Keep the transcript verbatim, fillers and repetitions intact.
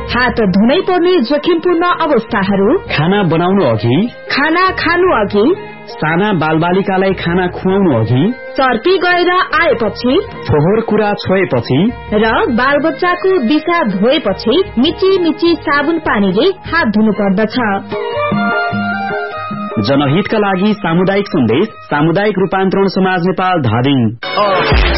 हात धुनै पर्ने जोखिमपूर्ण अवस्थाहरू, खाना बनाउनु अघि, खाना खानु अघि, साना बालबालिकालाई खाना खुवाउनु अघि, चर्पी गएर आएपछि, फोहोर कुरा छोएपछि र बालबच्चाको दिशा धोएपछि मिची मिची साबुन पानीले हात धुनु पर्दछ। जनहितका लागि सामुदायिक सन्देश, सामुदायिक रूपान्तरण समाज नेपाल धादिङ।